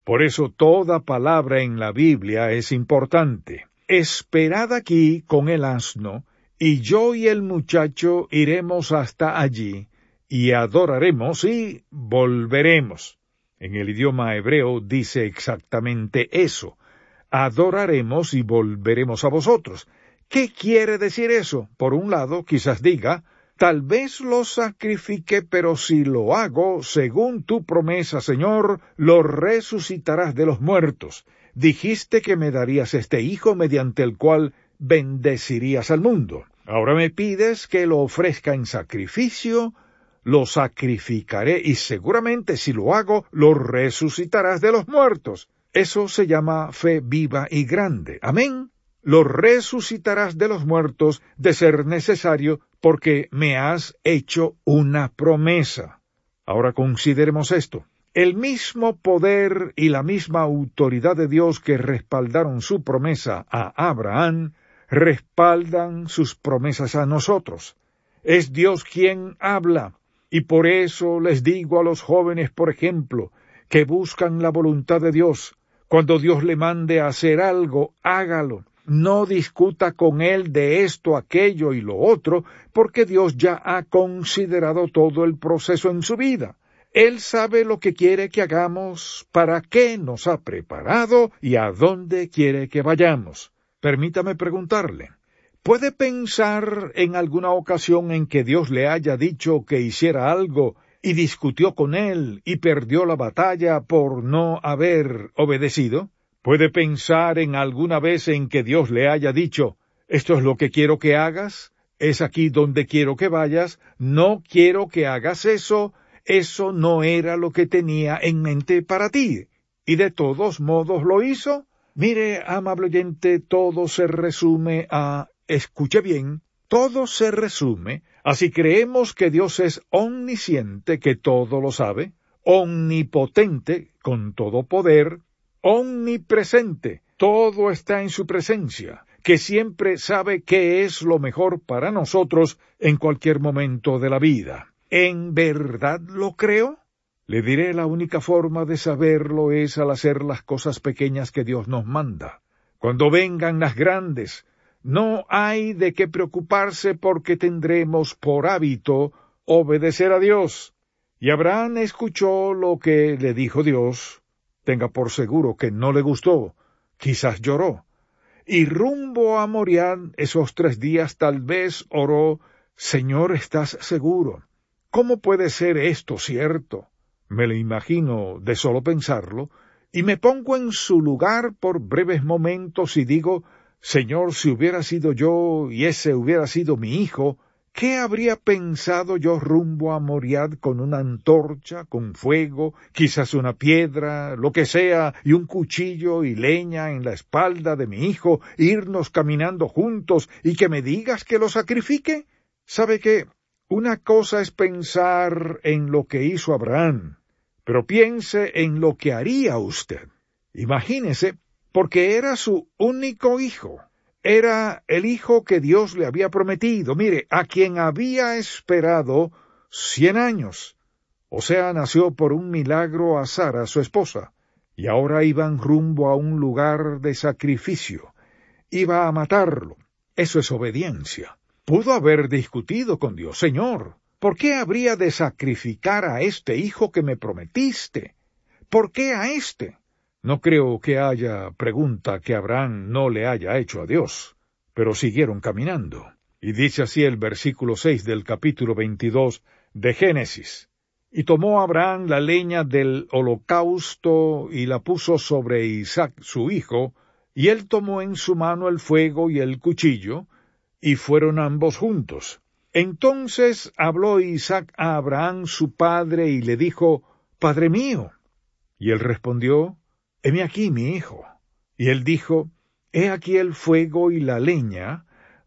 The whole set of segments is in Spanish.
Por eso toda palabra en la Biblia es importante. Esperad aquí con el asno, y yo y el muchacho iremos hasta allí, y adoraremos y volveremos. En el idioma hebreo dice exactamente eso. Adoraremos y volveremos a vosotros. ¿Qué quiere decir eso? Por un lado, quizás diga, tal vez lo sacrifique, pero si lo hago, según tu promesa, Señor, lo resucitarás de los muertos. Dijiste que me darías este hijo mediante el cual bendecirías al mundo. Ahora me pides que lo ofrezca en sacrificio, lo sacrificaré y seguramente si lo hago, lo resucitarás de los muertos. Eso se llama fe viva y grande. Amén. Lo resucitarás de los muertos de ser necesario porque me has hecho una promesa. Ahora consideremos esto. El mismo poder y la misma autoridad de Dios que respaldaron su promesa a Abraham, respaldan sus promesas a nosotros. Es Dios quien habla, y por eso les digo a los jóvenes, por ejemplo, que buscan la voluntad de Dios. Cuando Dios le mande a hacer algo, hágalo. No discuta con Él de esto, aquello y lo otro, porque Dios ya ha considerado todo el proceso en su vida. Él sabe lo que quiere que hagamos, para qué nos ha preparado y a dónde quiere que vayamos. Permítame preguntarle, ¿puede pensar en alguna ocasión en que Dios le haya dicho que hiciera algo y discutió con Él y perdió la batalla por no haber obedecido? ¿Puede pensar en alguna vez en que Dios le haya dicho, esto es lo que quiero que hagas, es aquí donde quiero que vayas, no quiero que hagas eso, eso no era lo que tenía en mente para ti, y de todos modos lo hizo? Mire, amable oyente, todo se resume a, escuche bien, todo se resume a si creemos que Dios es omnisciente, que todo lo sabe, omnipotente, con todo poder, omnipresente, todo está en su presencia, que siempre sabe qué es lo mejor para nosotros en cualquier momento de la vida. ¿En verdad lo creo? Le diré, la única forma de saberlo es al hacer las cosas pequeñas que Dios nos manda. Cuando vengan las grandes, no hay de qué preocuparse porque tendremos por hábito obedecer a Dios. Y Abraham escuchó lo que le dijo Dios. Tenga por seguro que no le gustó, quizás lloró. Y rumbo a Moriah, esos 3 días tal vez oró, Señor, ¿estás seguro? ¿Cómo puede ser esto cierto? Me lo imagino de solo pensarlo, y me pongo en su lugar por breves momentos y digo, Señor, si hubiera sido yo y ese hubiera sido mi hijo, ¿qué habría pensado yo rumbo a Moriah con una antorcha, con fuego, quizás una piedra, lo que sea, y un cuchillo y leña en la espalda de mi hijo, irnos caminando juntos y que me digas que lo sacrifique? ¿Sabe qué? Una cosa es pensar en lo que hizo Abraham, pero piense en lo que haría usted. Imagínese, porque era su único hijo. Era el hijo que Dios le había prometido, mire, a quien había esperado 100 años. O sea, nació por un milagro a Sara, su esposa, y ahora iban rumbo a un lugar de sacrificio. Iba a matarlo. Eso es obediencia. Pudo haber discutido con Dios, Señor, ¿por qué habría de sacrificar a este hijo que me prometiste? ¿Por qué a este? No creo que haya pregunta que Abraham no le haya hecho a Dios, pero siguieron caminando. Y dice así el versículo 6 del capítulo 22 de Génesis. Y tomó Abraham la leña del holocausto y la puso sobre Isaac su hijo, y él tomó en su mano el fuego y el cuchillo, y fueron ambos juntos. Entonces habló Isaac a Abraham su padre y le dijo, Padre mío. Y él respondió, Heme aquí, mi hijo. Y él dijo, He aquí el fuego y la leña,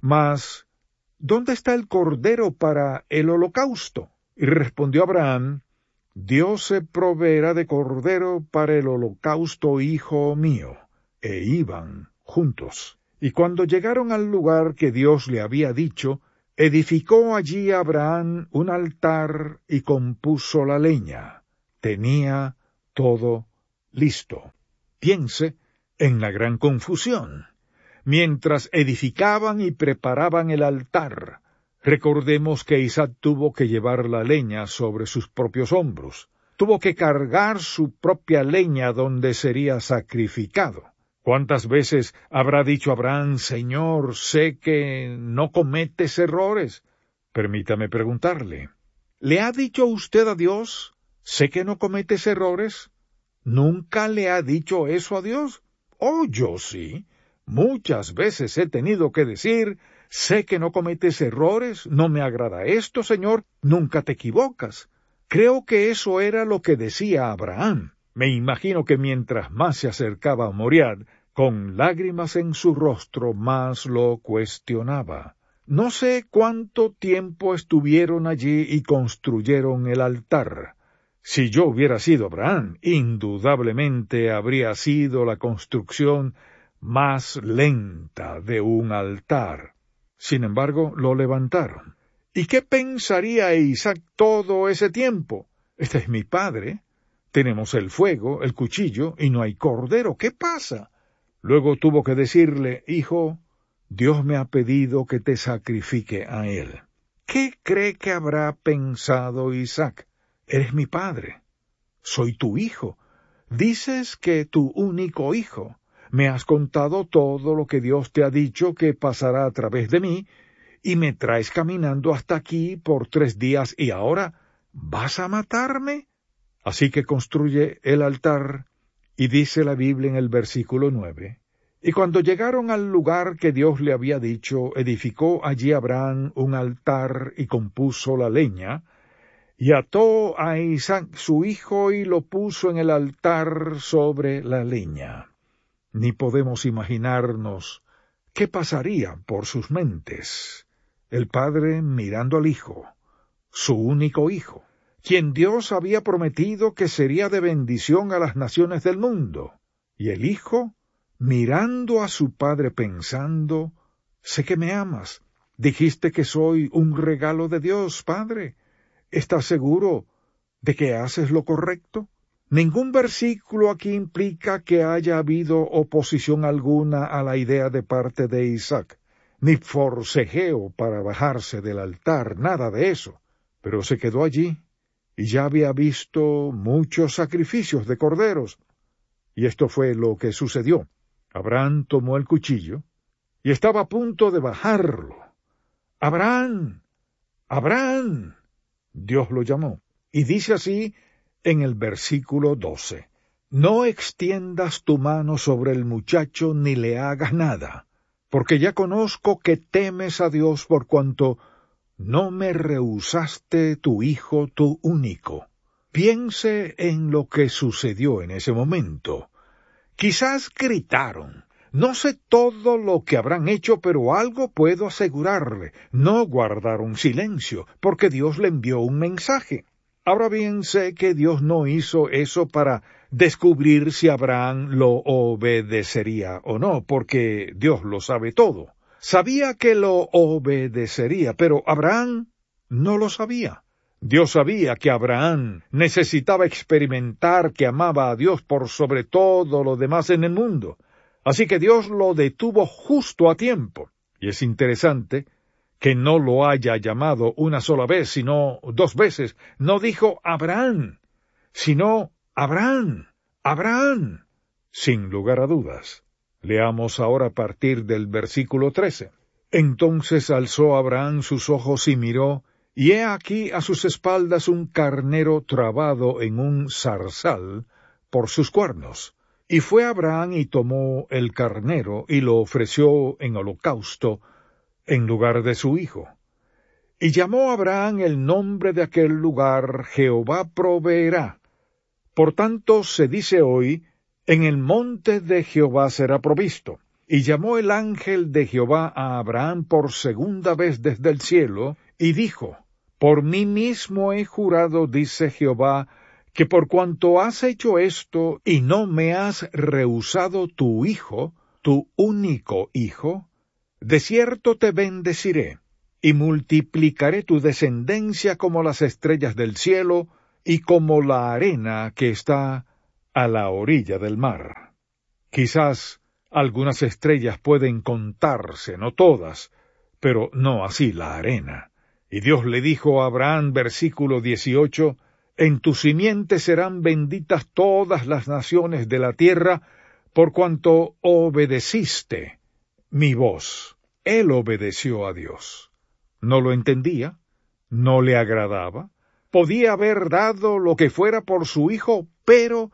mas ¿dónde está el cordero para el holocausto? Y respondió Abraham, Dios se proveerá de cordero para el holocausto, hijo mío. E iban juntos. Y cuando llegaron al lugar que Dios le había dicho, edificó allí Abraham un altar y compuso la leña. Tenía todo listo. Piense en la gran confusión. Mientras edificaban y preparaban el altar, recordemos que Isaac tuvo que llevar la leña sobre sus propios hombros. Tuvo que cargar su propia leña donde sería sacrificado. ¿Cuántas veces habrá dicho Abraham, Señor, sé que no cometes errores? Permítame preguntarle, ¿le ha dicho usted a Dios, sé que no cometes errores? ¿Nunca le ha dicho eso a Dios? Oh, yo sí. Muchas veces he tenido que decir, sé que no cometes errores, no me agrada esto, Señor, nunca te equivocas. Creo que eso era lo que decía Abraham. Me imagino que mientras más se acercaba a Moriah, con lágrimas en su rostro, más lo cuestionaba. No sé cuánto tiempo estuvieron allí y construyeron el altar. Si yo hubiera sido Abraham, indudablemente habría sido la construcción más lenta de un altar. Sin embargo, lo levantaron. ¿Y qué pensaría Isaac todo ese tiempo? Este es mi padre. Tenemos el fuego, el cuchillo, y no hay cordero. ¿Qué pasa? Luego tuvo que decirle, hijo, Dios me ha pedido que te sacrifique a él. ¿Qué cree que habrá pensado Isaac? Eres mi padre. Soy tu hijo. Dices que tu único hijo. Me has contado todo lo que Dios te ha dicho que pasará a través de mí, y me traes caminando hasta aquí por 3 días, y ahora, ¿vas a matarme? Así que construye el altar, y dice la Biblia en el versículo 9, y cuando llegaron al lugar que Dios le había dicho, edificó allí Abraham un altar y compuso la leña, y ató a Isaac su hijo y lo puso en el altar sobre la leña. Ni podemos imaginarnos qué pasaría por sus mentes. El padre mirando al hijo, su único hijo, quien Dios había prometido que sería de bendición a las naciones del mundo, y el hijo mirando a su padre pensando, sé que me amas, dijiste que soy un regalo de Dios, padre. ¿Estás seguro de que haces lo correcto? Ningún versículo aquí implica que haya habido oposición alguna a la idea de parte de Isaac, ni forcejeo para bajarse del altar, nada de eso. Pero se quedó allí, y ya había visto muchos sacrificios de corderos. Y esto fue lo que sucedió. Abraham tomó el cuchillo, y estaba a punto de bajarlo. ¡Abraham! ¡Abraham! Dios lo llamó, y dice así en el versículo 12, no extiendas tu mano sobre el muchacho ni le hagas nada, porque ya conozco que temes a Dios por cuanto no me rehusaste tu hijo, tu único. Piense en lo que sucedió en ese momento. Quizás gritaron. No sé todo lo que habrán hecho, pero algo puedo asegurarle. No guardaron silencio, porque Dios le envió un mensaje. Ahora bien, sé que Dios no hizo eso para descubrir si Abraham lo obedecería o no, porque Dios lo sabe todo. Sabía que lo obedecería, pero Abraham no lo sabía. Dios sabía que Abraham necesitaba experimentar que amaba a Dios por sobre todo lo demás en el mundo. Así que Dios lo detuvo justo a tiempo. Y es interesante que no lo haya llamado una sola vez, sino 2 veces. No dijo Abraham, sino Abraham, Abraham, sin lugar a dudas. Leamos ahora a partir del versículo 13. Entonces alzó Abraham sus ojos y miró, y he aquí a sus espaldas un carnero trabado en un zarzal por sus cuernos. Y fue Abraham y tomó el carnero y lo ofreció en holocausto en lugar de su hijo. Y llamó Abraham el nombre de aquel lugar Jehová proveerá. Por tanto se dice hoy, en el monte de Jehová será provisto. Y llamó el ángel de Jehová a Abraham por segunda vez desde el cielo, y dijo, por mí mismo he jurado, dice Jehová, que por cuanto has hecho esto y no me has rehusado tu hijo, tu único hijo, de cierto te bendeciré, y multiplicaré tu descendencia como las estrellas del cielo y como la arena que está a la orilla del mar. Quizás algunas estrellas pueden contarse, no todas, pero no así la arena. Y Dios le dijo a Abraham, versículo 18, «En tu simiente serán benditas todas las naciones de la tierra, por cuanto obedeciste mi voz». Él obedeció a Dios. No lo entendía, no le agradaba, podía haber dado lo que fuera por su hijo, pero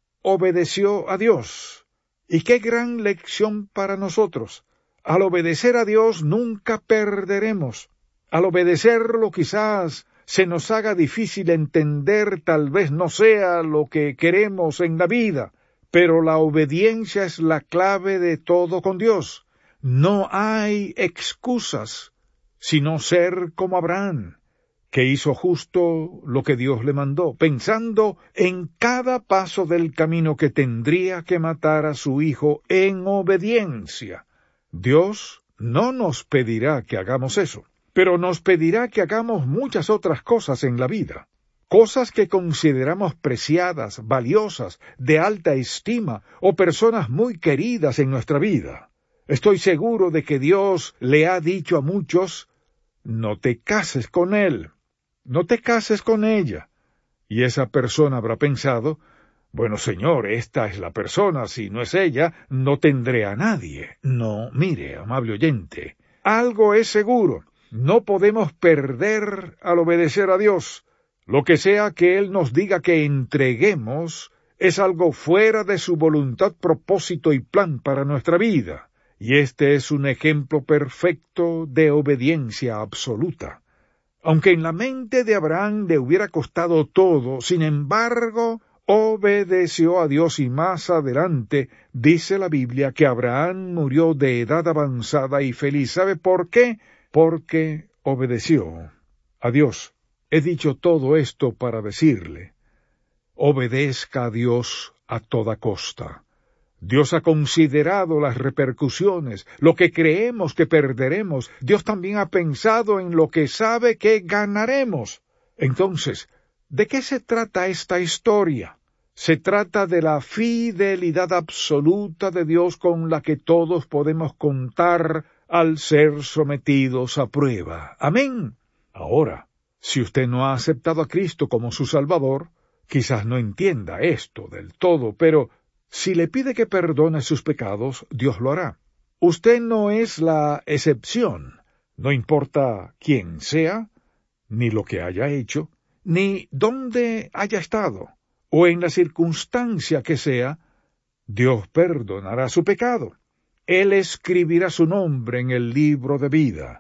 obedeció a Dios. Y qué gran lección para nosotros. Al obedecer a Dios nunca perderemos. Al obedecerlo quizás se nos haga difícil entender, tal vez no sea lo que queremos en la vida, pero la obediencia es la clave de todo con Dios. No hay excusas, sino ser como Abraham, que hizo justo lo que Dios le mandó, pensando en cada paso del camino que tendría que matar a su hijo en obediencia. Dios no nos pedirá que hagamos eso, pero nos pedirá que hagamos muchas otras cosas en la vida, cosas que consideramos preciadas, valiosas, de alta estima, o personas muy queridas en nuestra vida. Estoy seguro de que Dios le ha dicho a muchos, no te cases con él, no te cases con ella. Y esa persona habrá pensado, bueno, Señor, esta es la persona, si no es ella, no tendré a nadie. No, mire, amable oyente, algo es seguro, no podemos perder al obedecer a Dios. Lo que sea que Él nos diga que entreguemos, es algo fuera de su voluntad, propósito y plan para nuestra vida. Y este es un ejemplo perfecto de obediencia absoluta. Aunque en la mente de Abraham le hubiera costado todo, sin embargo, obedeció a Dios y más adelante dice la Biblia que Abraham murió de edad avanzada y feliz. ¿Sabe por qué? Porque obedeció a Dios. He dicho todo esto para decirle, obedezca a Dios a toda costa. Dios ha considerado las repercusiones, lo que creemos que perderemos. Dios también ha pensado en lo que sabe que ganaremos. Entonces, ¿de qué se trata esta historia? Se trata de la fidelidad absoluta de Dios con la que todos podemos contar al ser sometidos a prueba. Amén. Ahora, si usted no ha aceptado a Cristo como su Salvador, quizás no entienda esto del todo, pero si le pide que perdone sus pecados, Dios lo hará. Usted no es la excepción. No importa quién sea, ni lo que haya hecho, ni dónde haya estado, o en la circunstancia que sea, Dios perdonará su pecado. Él escribirá su nombre en el libro de vida,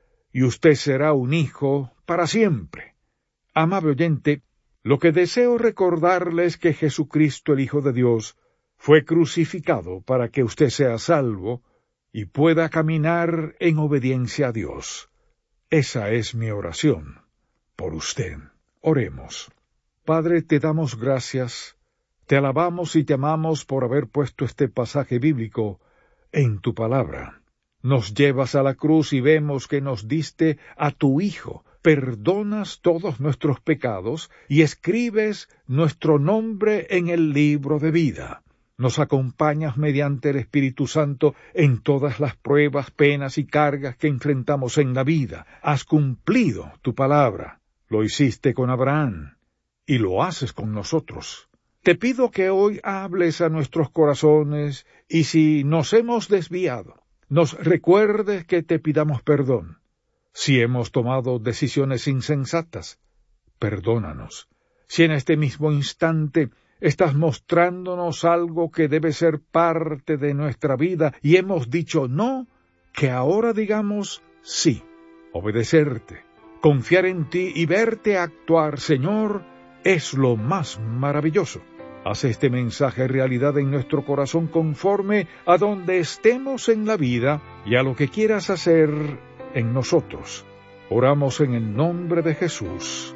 y usted será un hijo para siempre. Amable oyente, lo que deseo recordarle es que Jesucristo, el Hijo de Dios, fue crucificado para que usted sea salvo y pueda caminar en obediencia a Dios. Esa es mi oración por usted. Oremos. Padre, te damos gracias, te alabamos y te amamos por haber puesto este pasaje bíblico en tu palabra. Nos llevas a la cruz y vemos que nos diste a tu Hijo, perdonas todos nuestros pecados y escribes nuestro nombre en el libro de vida. Nos acompañas mediante el Espíritu Santo en todas las pruebas, penas y cargas que enfrentamos en la vida. Has cumplido tu palabra. Lo hiciste con Abraham y lo haces con nosotros. Te pido que hoy hables a nuestros corazones y si nos hemos desviado, nos recuerdes que te pidamos perdón. Si hemos tomado decisiones insensatas, perdónanos. Si en este mismo instante estás mostrándonos algo que debe ser parte de nuestra vida y hemos dicho no, que ahora digamos sí. Obedecerte, confiar en ti y verte actuar, Señor, es lo más maravilloso. Haz este mensaje realidad en nuestro corazón conforme a donde estemos en la vida y a lo que quieras hacer en nosotros. Oramos en el nombre de Jesús.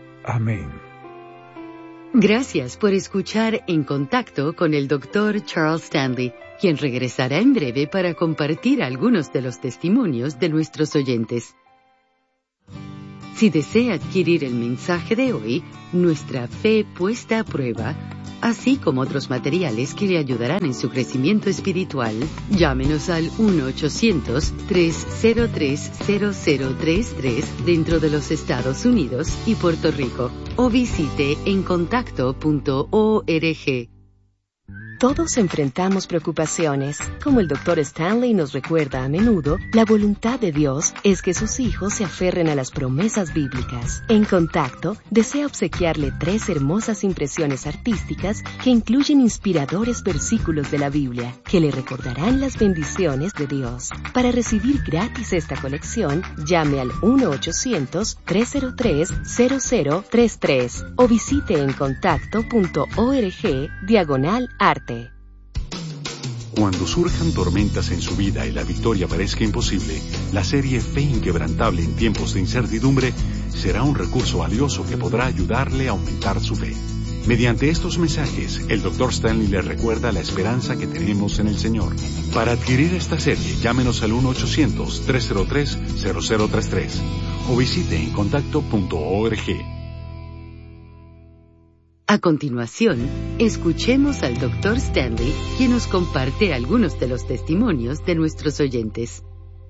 Amén. Gracias por escuchar En Contacto con el Dr. Charles Stanley, quien regresará en breve para compartir algunos de los testimonios de nuestros oyentes. Si desea adquirir el mensaje de hoy, Nuestra Fe Puesta a Prueba, así como otros materiales que le ayudarán en su crecimiento espiritual. Llámenos al 1-800-303-0033 dentro de los Estados Unidos y Puerto Rico, o visite encontacto.org. Todos enfrentamos preocupaciones. Como el Dr. Stanley nos recuerda a menudo, la voluntad de Dios es que sus hijos se aferren a las promesas bíblicas. En Contacto, desea obsequiarle 3 hermosas impresiones artísticas que incluyen inspiradores versículos de la Biblia, que le recordarán las bendiciones de Dios. Para recibir gratis esta colección, llame al 1-800-303-0033 o visite encontacto.org/arte. Cuando surjan tormentas en su vida y la victoria parezca imposible, la serie Fe Inquebrantable en tiempos de incertidumbre será un recurso valioso que podrá ayudarle a aumentar su fe. Mediante estos mensajes, el Dr. Stanley le recuerda la esperanza que tenemos en el Señor. Para adquirir esta serie, llámenos al 1-800-303-0033 o visite encontacto.org. A continuación, escuchemos al Dr. Stanley, quien nos comparte algunos de los testimonios de nuestros oyentes.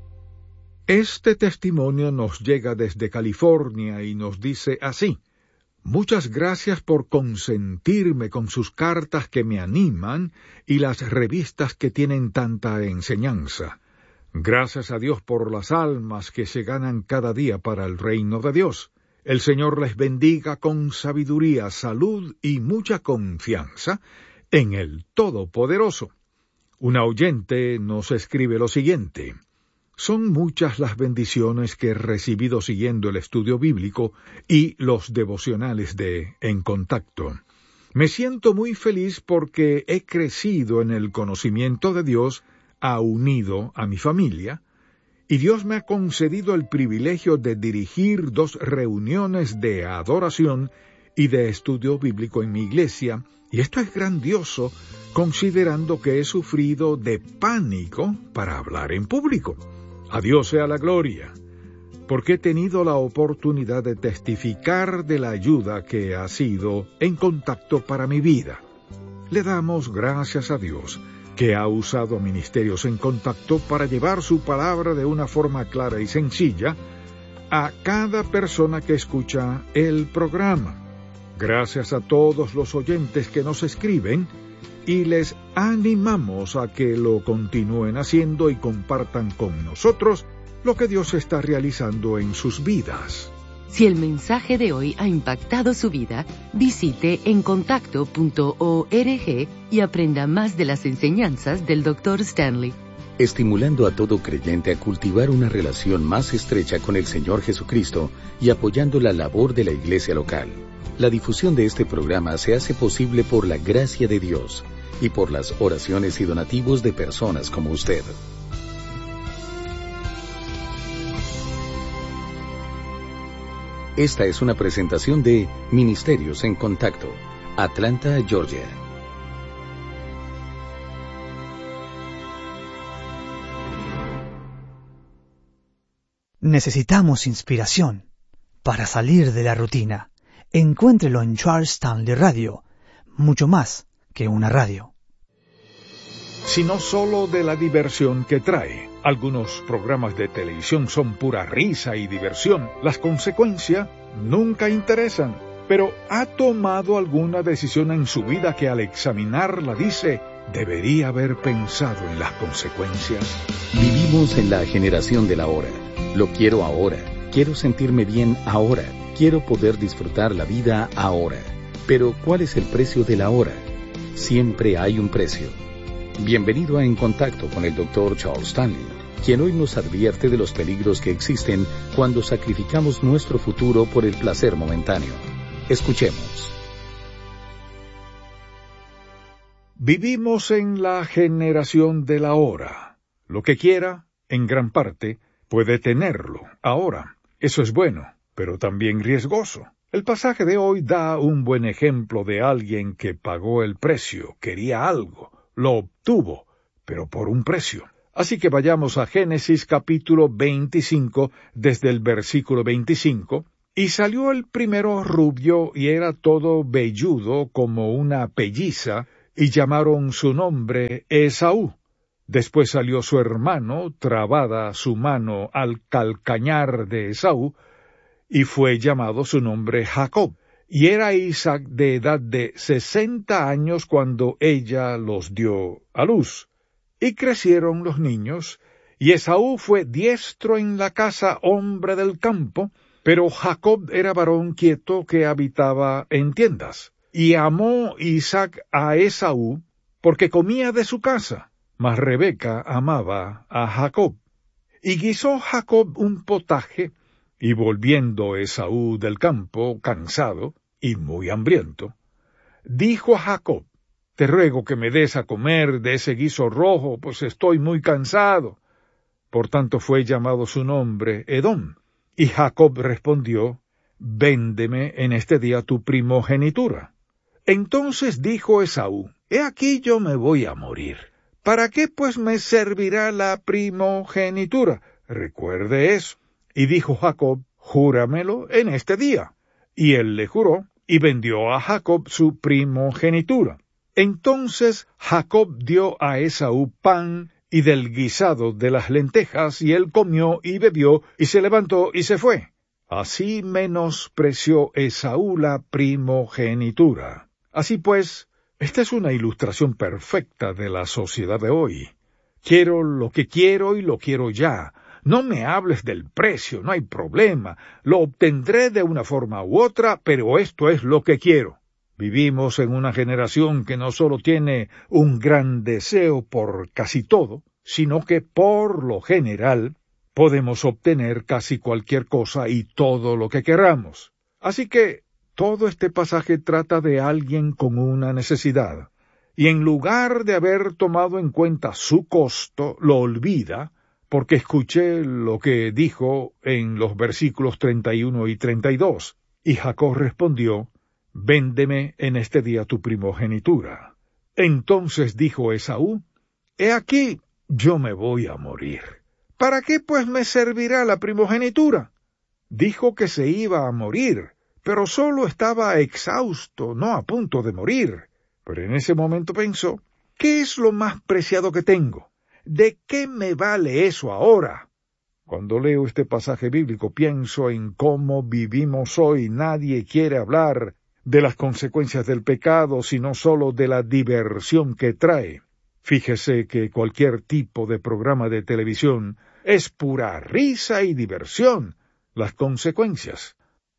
Este testimonio nos llega desde California y nos dice así: muchas gracias por consentirme con sus cartas que me animan y las revistas que tienen tanta enseñanza. Gracias a Dios por las almas que se ganan cada día para el reino de Dios. El Señor les bendiga con sabiduría, salud y mucha confianza en el Todopoderoso. Una oyente nos escribe lo siguiente: son muchas las bendiciones que he recibido siguiendo el estudio bíblico y los devocionales de En Contacto. Me siento muy feliz porque he crecido en el conocimiento de Dios, unido a mi familia, y Dios me ha concedido el privilegio de dirigir 2 reuniones de adoración y de estudio bíblico en mi iglesia, y esto es grandioso, considerando que he sufrido de pánico para hablar en público. A Dios sea la gloria, porque he tenido la oportunidad de testificar de la ayuda que ha sido En Contacto para mi vida. Le damos gracias a Dios, que ha usado Ministerios En Contacto para llevar su palabra de una forma clara y sencilla a cada persona que escucha el programa. Gracias a todos los oyentes que nos escriben y les animamos a que lo continúen haciendo y compartan con nosotros lo que Dios está realizando en sus vidas. Si el mensaje de hoy ha impactado su vida, visite encontacto.org y aprenda más de las enseñanzas del Dr. Stanley. Estimulando a todo creyente a cultivar una relación más estrecha con el Señor Jesucristo y apoyando la labor de la iglesia local. La difusión de este programa se hace posible por la gracia de Dios y por las oraciones y donativos de personas como usted. Esta es una presentación de Ministerios en Contacto, Atlanta, Georgia. Necesitamos inspiración para salir de la rutina. Encuéntrelo en Charles Stanley Radio, mucho más que una radio. Sino solo de la diversión que trae. Algunos programas de televisión son pura risa y diversión. Las consecuencias nunca interesan. Pero ¿ha tomado alguna decisión en su vida que al examinarla dice, debería haber pensado en las consecuencias? Vivimos en la generación del ahora. Lo quiero ahora. Quiero sentirme bien ahora. Quiero poder disfrutar la vida ahora. Pero ¿cuál es el precio del ahora? Siempre hay un precio. Bienvenido a En Contacto con el Dr. Charles Stanley, quien hoy nos advierte de los peligros que existen cuando sacrificamos nuestro futuro por el placer momentáneo. Escuchemos. Vivimos en la generación del ahora. Lo que quiera, en gran parte, puede tenerlo ahora. Eso es bueno, pero también riesgoso. El pasaje de hoy da un buen ejemplo de alguien que pagó el precio, quería algo, lo obtuvo, pero por un precio. Así que vayamos a Génesis capítulo 25, desde el versículo 25, Y salió el primero rubio y era todo velludo como una pelliza, y llamaron su nombre Esaú. Después salió su hermano, trabada su mano al calcañar de Esaú, y fue llamado su nombre Jacob. Y era Isaac de edad de 60 años cuando ella los dio a luz. Y crecieron los niños, y Esaú fue diestro en la casa, hombre del campo, pero Jacob era varón quieto que habitaba en tiendas. Y amó Isaac a Esaú, porque comía de su casa, mas Rebeca amaba a Jacob. Y guisó Jacob un potaje, y volviendo Esaú del campo, cansado y muy hambriento, dijo a Jacob: Te ruego que me des a comer de ese guiso rojo, pues estoy muy cansado. Por tanto fue llamado su nombre Edom. Y Jacob respondió: Véndeme en este día tu primogenitura. Entonces dijo Esaú: He aquí yo me voy a morir. ¿Para qué pues me servirá la primogenitura? Recuerde eso. Y dijo Jacob: Júramelo en este día. Y él le juró, y vendió a Jacob su primogenitura. Entonces Jacob dio a Esaú pan y del guisado de las lentejas, y él comió y bebió, y se levantó y se fue. Así menospreció Esaú la primogenitura. Así pues, esta es una ilustración perfecta de la sociedad de hoy. Quiero lo que quiero y lo quiero ya. No me hables del precio, no hay problema. Lo obtendré de una forma u otra, pero esto es lo que quiero. Vivimos en una generación que no solo tiene un gran deseo por casi todo, sino que por lo general podemos obtener casi cualquier cosa y todo lo que queramos. Así que todo este pasaje trata de alguien con una necesidad, y en lugar de haber tomado en cuenta su costo, lo olvida, porque escuché lo que dijo en los versículos 31 y 32. Y Jacob respondió: Véndeme en este día tu primogenitura. Entonces dijo Esaú: He aquí, yo me voy a morir. ¿Para qué pues me servirá la primogenitura? Dijo que se iba a morir, pero solo estaba exhausto, no a punto de morir. Pero en ese momento pensó: ¿qué es lo más preciado que tengo? ¿De qué me vale eso ahora? Cuando leo este pasaje bíblico pienso en cómo vivimos hoy. Nadie quiere hablar de las consecuencias del pecado, sino solo de la diversión que trae. Fíjese que cualquier tipo de programa de televisión es pura risa y diversión. Las consecuencias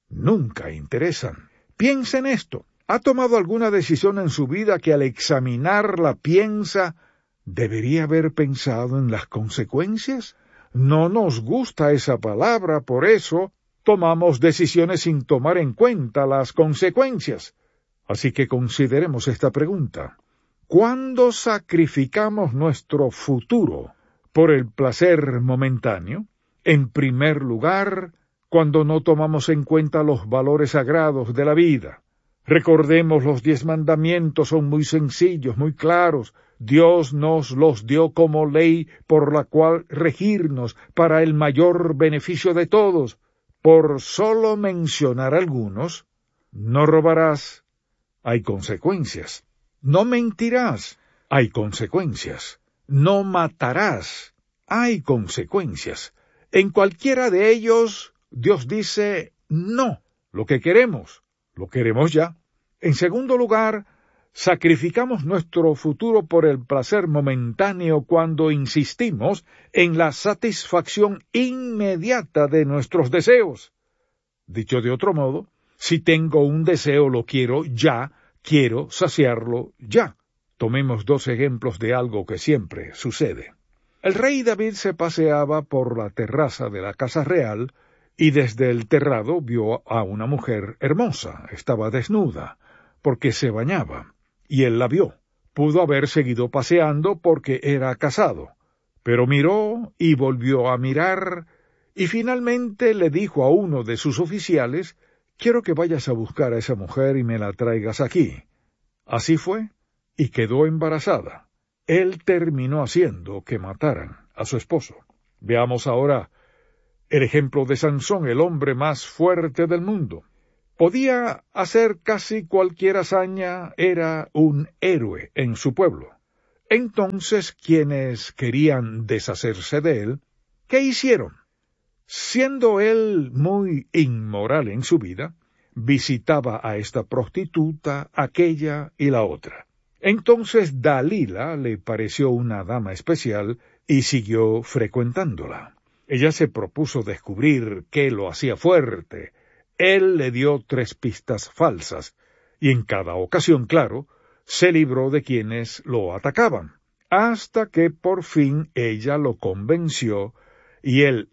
nunca interesan. Piensa en esto. ¿Ha tomado alguna decisión en su vida que al examinarla piensa: ¿debería haber pensado en las consecuencias? No nos gusta esa palabra, por eso tomamos decisiones sin tomar en cuenta las consecuencias. Así que consideremos esta pregunta: ¿cuándo sacrificamos nuestro futuro por el placer momentáneo? En primer lugar, cuando no tomamos en cuenta los valores sagrados de la vida. Recordemos, los 10 mandamientos son muy sencillos, muy claros. Dios nos los dio como ley por la cual regirnos para el mayor beneficio de todos. Por solo mencionar algunos: no robarás, hay consecuencias. No mentirás, hay consecuencias. No matarás, hay consecuencias. En cualquiera de ellos, Dios dice no. Lo que queremos, lo queremos ya. En segundo lugar, sacrificamos nuestro futuro por el placer momentáneo cuando insistimos en la satisfacción inmediata de nuestros deseos. Dicho de otro modo, si tengo un deseo lo quiero ya, quiero saciarlo ya. Tomemos 2 ejemplos de algo que siempre sucede. El rey David se paseaba por la terraza de la casa real y desde el terrado vio a una mujer hermosa. Estaba desnuda, porque se bañaba, y él la vio. Pudo haber seguido paseando porque era casado, pero miró y volvió a mirar, y finalmente le dijo a uno de sus oficiales: quiero que vayas a buscar a esa mujer y me la traigas aquí. Así fue, y quedó embarazada. Él terminó haciendo que mataran a su esposo. Veamos ahora El ejemplo de Sansón, el hombre más fuerte del mundo. Podía hacer casi cualquier hazaña, era un héroe en su pueblo. Entonces, quienes querían deshacerse de él, ¿qué hicieron? Siendo él muy inmoral en su vida, visitaba a esta prostituta, aquella y la otra. Entonces Dalila le pareció una dama especial y siguió frecuentándola. Ella se propuso descubrir qué lo hacía fuerte. Él le dio 3 pistas falsas, y en cada ocasión, claro, se libró de quienes lo atacaban, hasta que por fin ella lo convenció, y él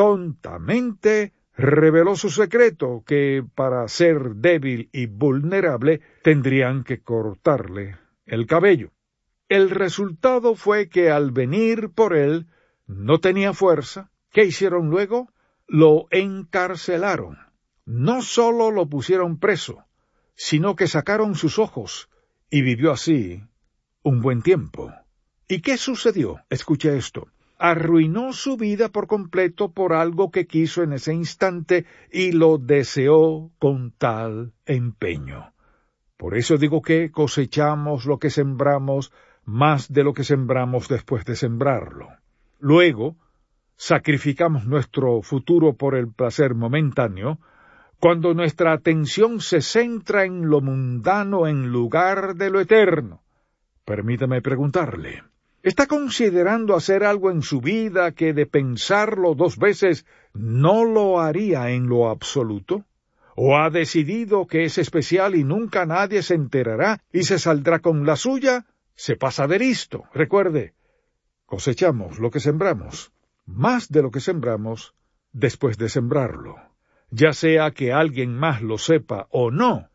tontamente reveló su secreto, que para ser débil y vulnerable tendrían que cortarle el cabello. El resultado fue que al venir por él no tenía fuerza. ¿Qué hicieron luego? Lo encarcelaron. No solo lo pusieron preso, sino que sacaron sus ojos, y vivió así un buen tiempo. ¿Y qué sucedió? Escuche esto. Arruinó su vida por completo por algo que quiso en ese instante y lo deseó con tal empeño. Por eso digo que cosechamos lo que sembramos, más de lo que sembramos después de sembrarlo. Luego, sacrificamos nuestro futuro por el placer momentáneo, cuando nuestra atención se centra en lo mundano en lugar de lo eterno. Permítame preguntarle, ¿está considerando hacer algo en su vida que de pensarlo 2 veces no lo haría en lo absoluto? ¿O ha decidido que es especial y nunca nadie se enterará y se saldrá con la suya? Se pasa de listo. Recuerde, cosechamos lo que sembramos, más de lo que sembramos después de sembrarlo. Ya sea que alguien más lo sepa o no,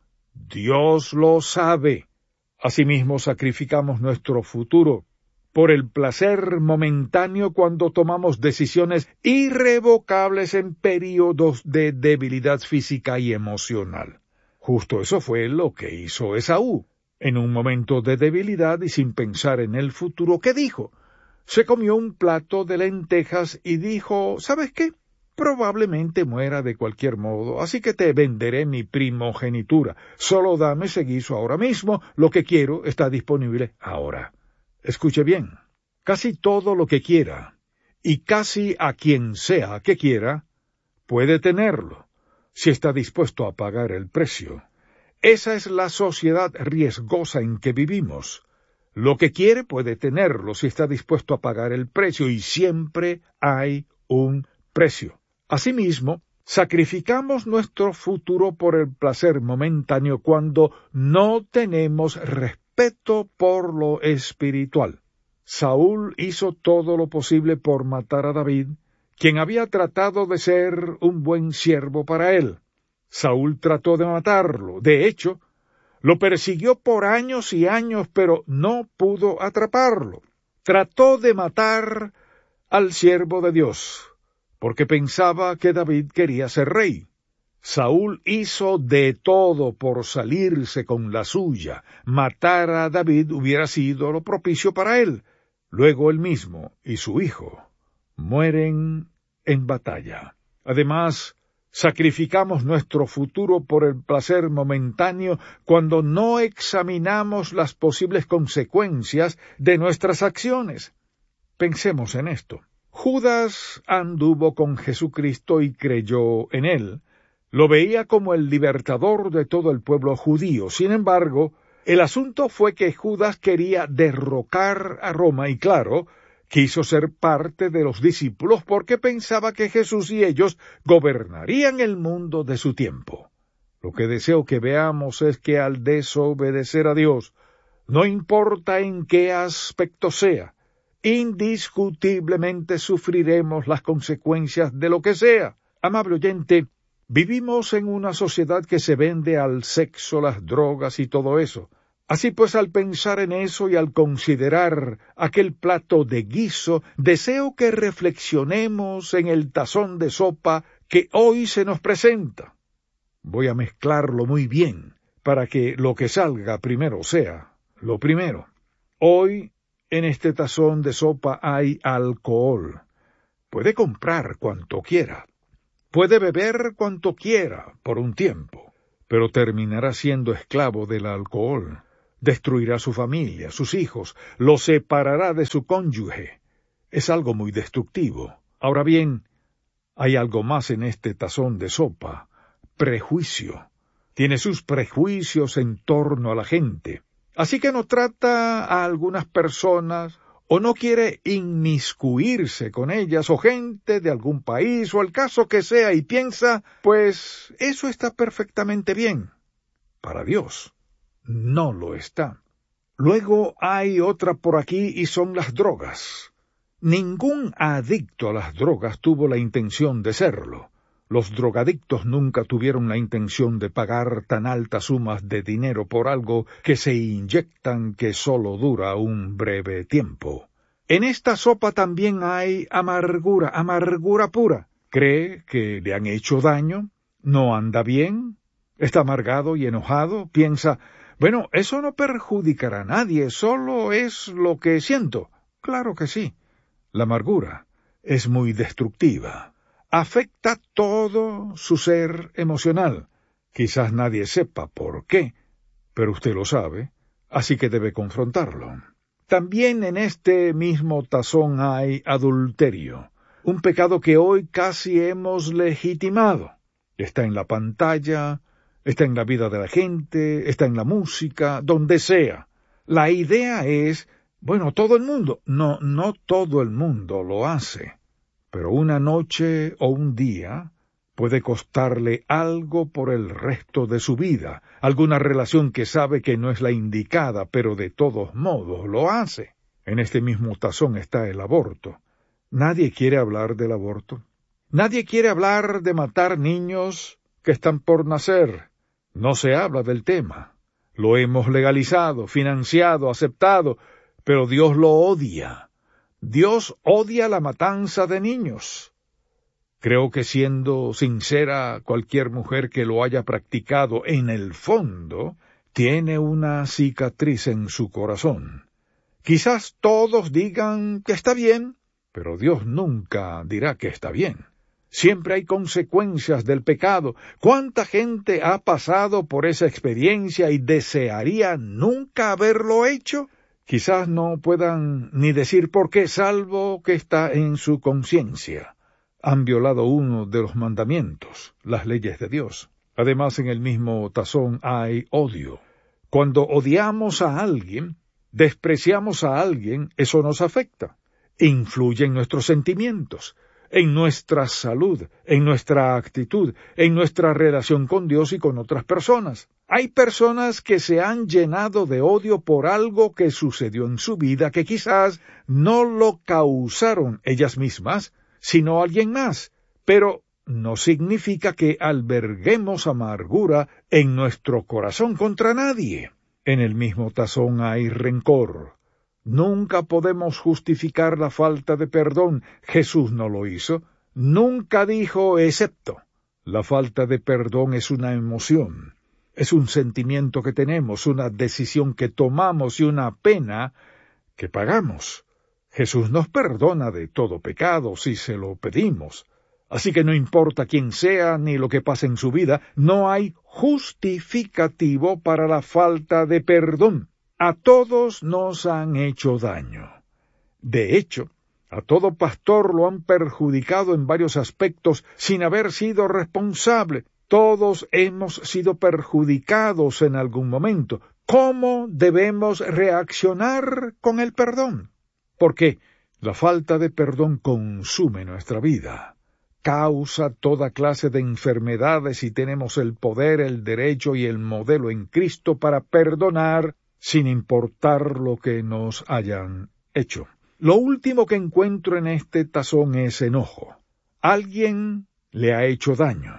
Dios lo sabe. Asimismo, sacrificamos nuestro futuro por el placer momentáneo cuando tomamos decisiones irrevocables en períodos de debilidad física y emocional. Justo eso fue lo que hizo Esaú. En un momento de debilidad y sin pensar en el futuro, ¿qué dijo? Se comió un plato de lentejas y dijo, ¿sabes qué? Probablemente muera de cualquier modo, así que te venderé mi primogenitura. Solo dame ese guiso ahora mismo, lo que quiero está disponible ahora. Escuche bien, casi todo lo que quiera, y casi a quien sea que quiera, puede tenerlo, si está dispuesto a pagar el precio. Esa es la sociedad riesgosa en que vivimos. Lo que quiere puede tenerlo si está dispuesto a pagar el precio, y siempre hay un precio. Asimismo, sacrificamos nuestro futuro por el placer momentáneo cuando no tenemos respeto por lo espiritual. Saúl hizo todo lo posible por matar a David, quien había tratado de ser un buen siervo para él. Saúl trató de matarlo. De hecho, lo persiguió por años y años, pero no pudo atraparlo. Trató de matar al siervo de Dios, porque pensaba que David quería ser rey. Saúl hizo de todo por salirse con la suya. Matar a David hubiera sido lo propicio para él. Luego él mismo y su hijo mueren en batalla. Además, sacrificamos nuestro futuro por el placer momentáneo cuando no examinamos las posibles consecuencias de nuestras acciones. Pensemos en esto. Judas anduvo con Jesucristo y creyó en él. Lo veía como el libertador de todo el pueblo judío. Sin embargo, el asunto fue que Judas quería derrocar a Roma y, claro, quiso ser parte de los discípulos porque pensaba que Jesús y ellos gobernarían el mundo de su tiempo. Lo que deseo que veamos es que al desobedecer a Dios, no importa en qué aspecto sea, indiscutiblemente sufriremos las consecuencias de lo que sea. Amable oyente, vivimos en una sociedad que se vende al sexo, las drogas y todo eso. Así pues, al pensar en eso y al considerar aquel plato de guiso, deseo que reflexionemos en el tazón de sopa que hoy se nos presenta. Voy a mezclarlo muy bien para que lo que salga primero sea lo primero. Hoy, en este tazón de sopa hay alcohol. Puede comprar cuanto quiera. Puede beber cuanto quiera por un tiempo, pero terminará siendo esclavo del alcohol. Destruirá su familia, sus hijos, lo separará de su cónyuge. Es algo muy destructivo. Ahora bien, hay algo más en este tazón de sopa: prejuicio. Tiene sus prejuicios en torno a la gente. Así que no trata a algunas personas o no quiere inmiscuirse con ellas o gente de algún país o el caso que sea y piensa, pues eso está perfectamente bien. Para Dios no lo está. Luego hay otra por aquí y son las drogas. Ningún adicto a las drogas tuvo la intención de serlo. Los drogadictos nunca tuvieron la intención de pagar tan altas sumas de dinero por algo que se inyectan que solo dura un breve tiempo. En esta sopa también hay amargura, amargura pura. ¿Cree que le han hecho daño? ¿No anda bien? ¿Está amargado y enojado? Piensa, bueno, eso no perjudicará a nadie, solo es lo que siento. Claro que sí. La amargura es muy destructiva. Afecta todo su ser emocional. Quizás nadie sepa por qué, pero usted lo sabe, así que debe confrontarlo. También en este mismo tazón hay adulterio, un pecado que hoy casi hemos legitimado. Está en la pantalla, está en la vida de la gente, está en la música, donde sea. La idea es, bueno, todo el mundo. No todo el mundo lo hace. Pero una noche o un día puede costarle algo por el resto de su vida, alguna relación que sabe que no es la indicada, pero de todos modos lo hace. En este mismo tazón está el aborto. Nadie quiere hablar del aborto. Nadie quiere hablar de matar niños que están por nacer. No se habla del tema. Lo hemos legalizado, financiado, aceptado, pero Dios lo odia. Dios odia la matanza de niños. Creo que, siendo sincera, cualquier mujer que lo haya practicado en el fondo tiene una cicatriz en su corazón. Quizás todos digan que está bien, pero Dios nunca dirá que está bien. Siempre hay consecuencias del pecado. ¿Cuánta gente ha pasado por esa experiencia y desearía nunca haberlo hecho? Quizás no puedan ni decir por qué, salvo que está en su conciencia. Han violado uno de los mandamientos, las leyes de Dios. Además, en el mismo tazón hay odio. Cuando odiamos a alguien, despreciamos a alguien, eso nos afecta. Influye en nuestros sentimientos, en nuestra salud, en nuestra actitud, en nuestra relación con Dios y con otras personas. Hay personas que se han llenado de odio por algo que sucedió en su vida que quizás no lo causaron ellas mismas, sino alguien más, pero no significa que alberguemos amargura en nuestro corazón contra nadie. En el mismo tazón hay rencor. Nunca podemos justificar la falta de perdón. Jesús no lo hizo. Nunca dijo excepto. La falta de perdón es una emoción. Es un sentimiento que tenemos, una decisión que tomamos y una pena que pagamos. Jesús nos perdona de todo pecado si se lo pedimos. Así que no importa quién sea ni lo que pase en su vida, no hay justificativo para la falta de perdón. A todos nos han hecho daño. De hecho, a todo pastor lo han perjudicado en varios aspectos sin haber sido responsable. Todos hemos sido perjudicados en algún momento. ¿Cómo debemos reaccionar con el perdón? Porque la falta de perdón consume nuestra vida, causa toda clase de enfermedades y tenemos el poder, el derecho y el modelo en Cristo para perdonar sin importar lo que nos hayan hecho. Lo último que encuentro en este tazón es enojo. Alguien le ha hecho daño.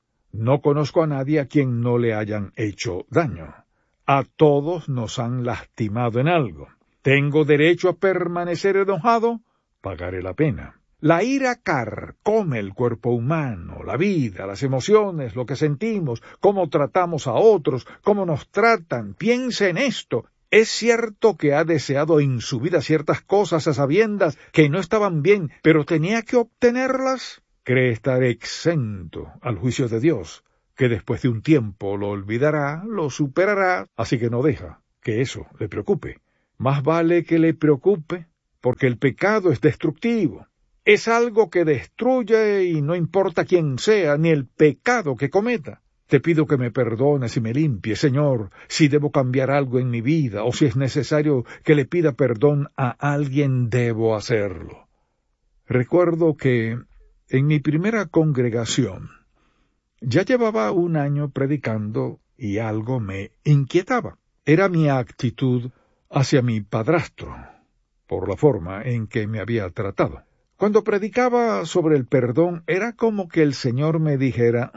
No conozco a nadie a quien no le hayan hecho daño. A todos nos han lastimado en algo. ¿Tengo derecho a permanecer enojado? Pagaré la pena. La ira carcome el cuerpo humano, la vida, las emociones, lo que sentimos, cómo tratamos a otros, cómo nos tratan. Piense en esto. Es cierto que ha deseado en su vida ciertas cosas a sabiendas que no estaban bien, pero tenía que obtenerlas. cree estar exento al juicio de Dios, que después de un tiempo lo olvidará, lo superará, así que no deja que eso le preocupe. Más vale que le preocupe, porque el pecado es destructivo. Es algo que destruye y no importa quién sea, ni el pecado que cometa. Te pido que me perdones y me limpies, Señor, si debo cambiar algo en mi vida, o si es necesario que le pida perdón a alguien, debo hacerlo. Recuerdo que en mi primera congregación ya llevaba un año predicando y algo me inquietaba. Era mi actitud hacia mi padrastro, por la forma en que me había tratado. Cuando predicaba sobre el perdón, era como que el Señor me dijera,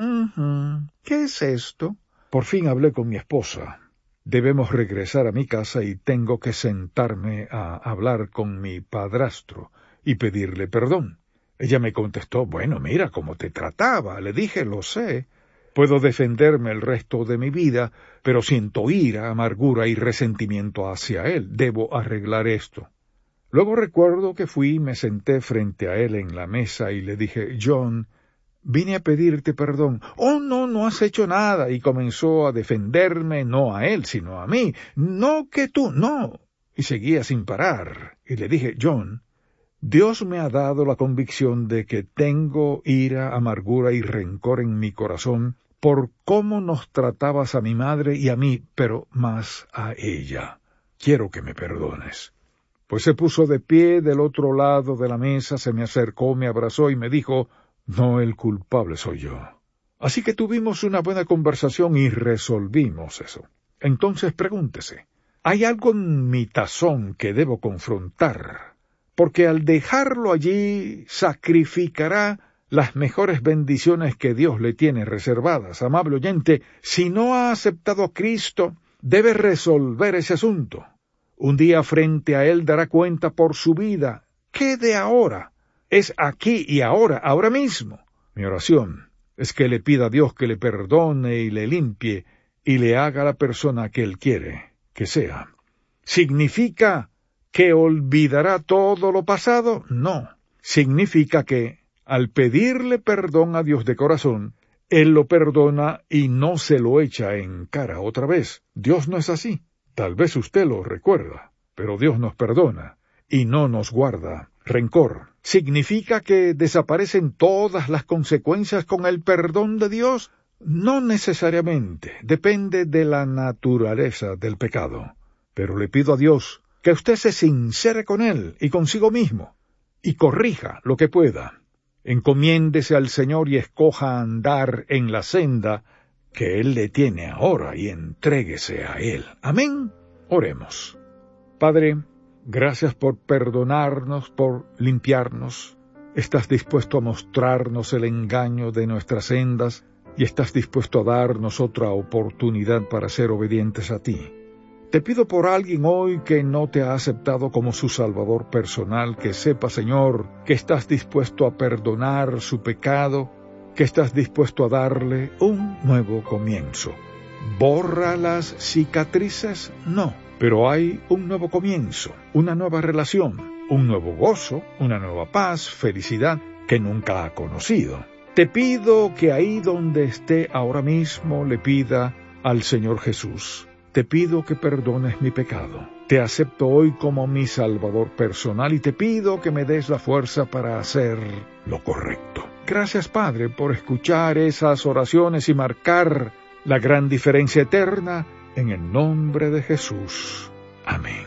¿qué es esto? Por fin hablé con mi esposa. Debemos regresar a mi casa y tengo que sentarme a hablar con mi padrastro y pedirle perdón. Ella me contestó, bueno, mira cómo te trataba. Le dije, lo sé. Puedo defenderme el resto de mi vida, pero siento ira, amargura y resentimiento hacia él. Debo arreglar esto. Luego recuerdo que fui y me senté frente a él en la mesa y le dije, John, vine a pedirte perdón. Oh, no has hecho nada. Y comenzó a defenderme, no a él, sino a mí. No que tú, no. Y seguía sin parar. Y le dije, John, Dios me ha dado la convicción de que tengo ira, amargura y rencor en mi corazón por cómo nos tratabas a mi madre y a mí, pero más a ella. Quiero que me perdones. Pues se puso de pie del otro lado de la mesa, se me acercó, me abrazó y me dijo, no, el culpable soy yo. Así que tuvimos una buena conversación y resolvimos eso. Entonces pregúntese, ¿hay algo en mi tazón que debo confrontar? Porque al dejarlo allí, sacrificará las mejores bendiciones que Dios le tiene reservadas. Amable oyente, si no ha aceptado a Cristo, debe resolver ese asunto. Un día frente a Él dará cuenta por su vida. ¿Qué de ahora? Es aquí y ahora, ahora mismo. Mi oración es que le pida a Dios que le perdone y le limpie y le haga la persona que Él quiere que sea. ¿Significa que olvidará todo lo pasado? No. Significa que, al pedirle perdón a Dios de corazón, Él lo perdona y no se lo echa en cara otra vez. Dios no es así. Tal vez usted lo recuerda, pero Dios nos perdona y no nos guarda rencor. ¿Significa que desaparecen todas las consecuencias con el perdón de Dios? No necesariamente, depende de la naturaleza del pecado. Pero le pido a Dios que usted se sincere con Él y consigo mismo, y corrija lo que pueda. Encomiéndese al Señor y escoja andar en la senda que Él le tiene ahora y entréguese a Él. Amén. Oremos. Padre, gracias por perdonarnos, por limpiarnos. Estás dispuesto a mostrarnos el engaño de nuestras sendas y estás dispuesto a darnos otra oportunidad para ser obedientes a ti. Te pido por alguien hoy que no te ha aceptado como su Salvador personal, que sepa, Señor, que estás dispuesto a perdonar su pecado, que estás dispuesto a darle un nuevo comienzo. ¿Borra las cicatrices? No, pero hay un nuevo comienzo, una nueva relación, un nuevo gozo, una nueva paz, felicidad que nunca ha conocido. Te pido que ahí donde esté ahora mismo le pida al Señor Jesús. Te pido que perdones mi pecado. Te acepto hoy como mi Salvador personal y te pido que me des la fuerza para hacer lo correcto. Gracias, Padre, por escuchar esas oraciones y marcar la gran diferencia eterna en el nombre de Jesús. Amén.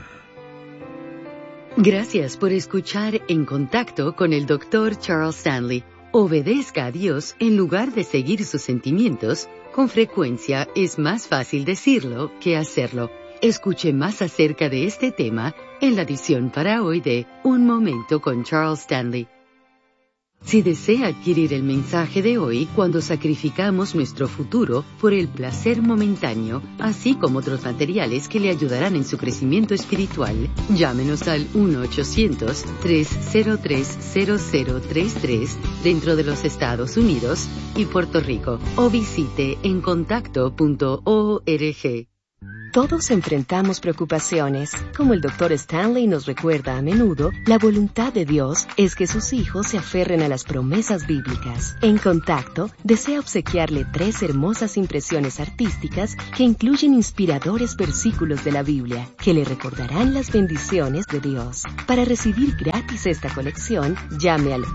Gracias por escuchar En Contacto con el Dr. Charles Stanley. Obedezca a Dios en lugar de seguir sus sentimientos. Con frecuencia es más fácil decirlo que hacerlo. Escuche más acerca de este tema en la edición para hoy de Un Momento con Charles Stanley. Si desea adquirir el mensaje de hoy, cuando sacrificamos nuestro futuro por el placer momentáneo, así como otros materiales que le ayudarán en su crecimiento espiritual, llámenos al 1-800-303-0033 dentro de los Estados Unidos y Puerto Rico, o visite encontacto.org. Todos enfrentamos preocupaciones. Como el Dr. Stanley nos recuerda a menudo, la voluntad de Dios es que sus hijos se aferren a las promesas bíblicas. En Contacto, desea obsequiarle 3 hermosas impresiones artísticas que incluyen inspiradores versículos de la Biblia, que le recordarán las bendiciones de Dios. Para recibir gratis esta colección, llame al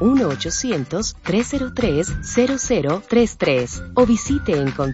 1-800-303-0033 o visite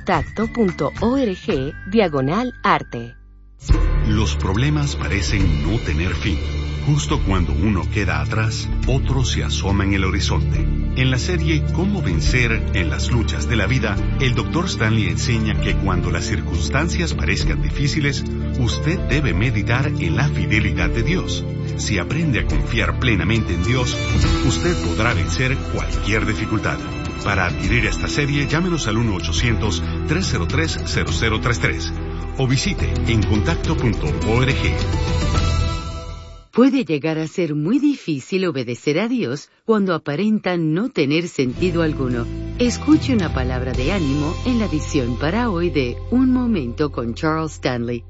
encontacto.org/arte. Los problemas parecen no tener fin. Justo cuando uno queda atrás, otro se asoma en el horizonte. En la serie Cómo vencer en las luchas de la vida, el Dr. Stanley enseña que cuando las circunstancias parezcan difíciles, usted debe meditar en la fidelidad de Dios. Si aprende a confiar plenamente en Dios, usted podrá vencer cualquier dificultad. Para adquirir esta serie, llámenos al 1-800-303-0033 o visite encontacto.org. Puede llegar a ser muy difícil obedecer a Dios cuando aparenta no tener sentido alguno. Escuche una palabra de ánimo en la edición para hoy de Un Momento con Charles Stanley.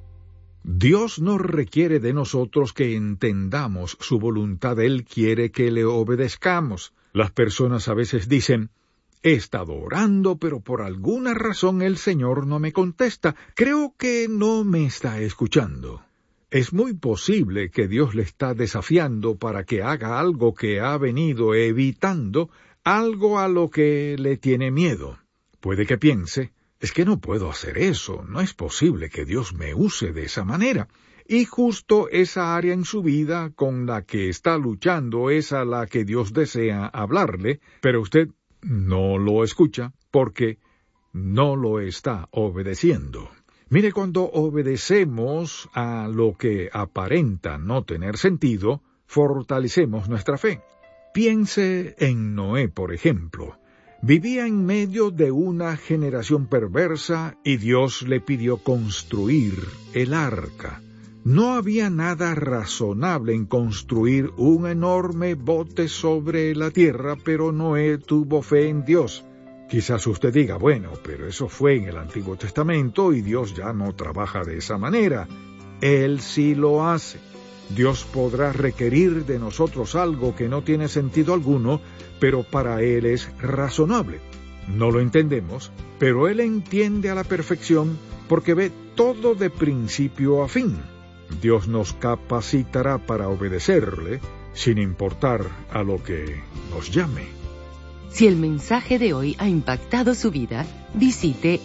Dios no requiere de nosotros que entendamos su voluntad. Él quiere que le obedezcamos. Las personas a veces dicen: he estado orando, pero por alguna razón el Señor no me contesta. Creo que no me está escuchando. Es muy posible que Dios le está desafiando para que haga algo que ha venido evitando, algo a lo que le tiene miedo. Puede que piense: es que no puedo hacer eso, no es posible que Dios me use de esa manera. Y justo esa área en su vida con la que está luchando es a la que Dios desea hablarle, pero usted no lo escucha porque no lo está obedeciendo. Mire, cuando obedecemos a lo que aparenta no tener sentido, fortalecemos nuestra fe. Piense en Noé, por ejemplo. Vivía en medio de una generación perversa y Dios le pidió construir el arca. No había nada razonable en construir un enorme bote sobre la tierra, pero Noé tuvo fe en Dios. Quizás usted diga: bueno, pero eso fue en el Antiguo Testamento y Dios ya no trabaja de esa manera. Él sí lo hace. Dios podrá requerir de nosotros algo que no tiene sentido alguno, pero para Él es razonable. No lo entendemos, pero Él entiende a la perfección porque ve todo de principio a fin. Dios nos capacitará para obedecerle, sin importar a lo que nos llame. Si el mensaje de hoy ha impactado su vida, visite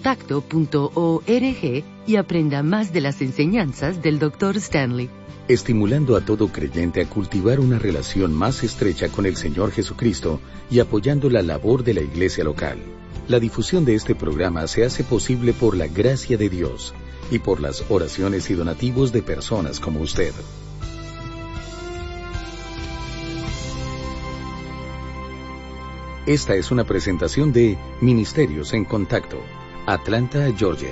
encontacto.org y aprenda más de las enseñanzas del Dr. Stanley. Estimulando a todo creyente a cultivar una relación más estrecha con el Señor Jesucristo y apoyando la labor de la iglesia local. La difusión de este programa se hace posible por la gracia de Dios y por las oraciones y donativos de personas como usted. Esta es una presentación de Ministerios en Contacto, Atlanta, Georgia.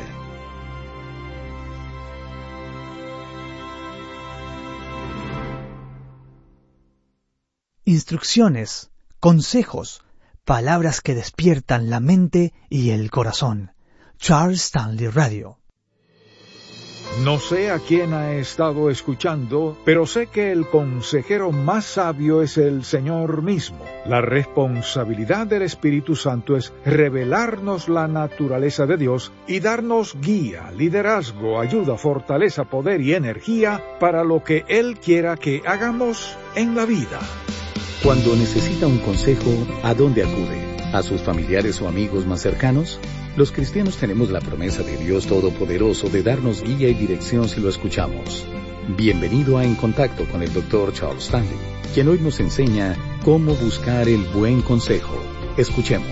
Instrucciones, consejos, palabras que despiertan la mente y el corazón. Charles Stanley Radio. No sé a quién ha estado escuchando, pero sé que el consejero más sabio es el Señor mismo. La responsabilidad del Espíritu Santo es revelarnos la naturaleza de Dios y darnos guía, liderazgo, ayuda, fortaleza, poder y energía para lo que Él quiera que hagamos en la vida. Cuando necesita un consejo, ¿a dónde acude? ¿A sus familiares o amigos más cercanos? Los cristianos tenemos la promesa de Dios Todopoderoso de darnos guía y dirección si lo escuchamos. Bienvenido a En Contacto con el Dr. Charles Stanley, quien hoy nos enseña cómo buscar el buen consejo. Escuchemos.